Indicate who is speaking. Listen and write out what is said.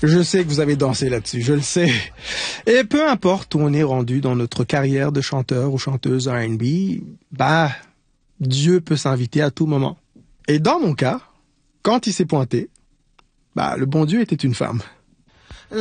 Speaker 1: Je sais que vous avez dansé là-dessus, je le sais. Et peu importe où on est rendu dans notre carrière de chanteur ou chanteuse R&B, Dieu peut s'inviter à tout moment. Et dans mon cas, quand il s'est pointé, le bon Dieu était une femme.